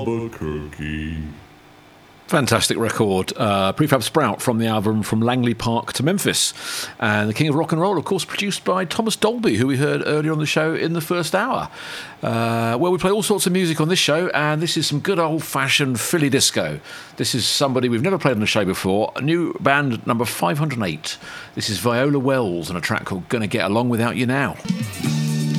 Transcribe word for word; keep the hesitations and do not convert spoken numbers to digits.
Albuquerque. Fantastic record. Uh, Prefab Sprout from the album From Langley Park to Memphis. And The King of Rock and Roll, of course, produced by Thomas Dolby, who we heard earlier on the show in the first hour. Uh, well, we play all sorts of music on this show, and this is some good old-fashioned Philly disco. This is somebody we've never played on the show before, a new band number five hundred eight. This is Viola Wells and a track called Gonna Get Along Without You Now.